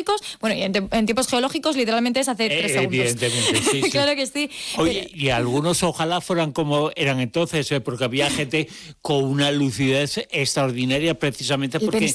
geológicos, bueno, y en tiempos geológicos literalmente es hace 3 segundos. Evidentemente, sí. Claro que sí. Oye, y algunos ojalá fueran como eran entonces, porque había gente con una lucidez extraordinaria precisamente porque